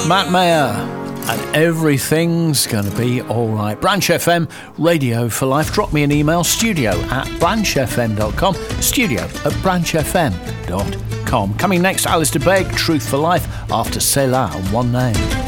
Matt Mayer, and everything's gonna be alright. Branch FM, Radio for Life. Drop me an email, studio@branchfm.com, studio@branchfm.com. Coming next, Alistair Begg, Truth for Life, after C'est La on One Name.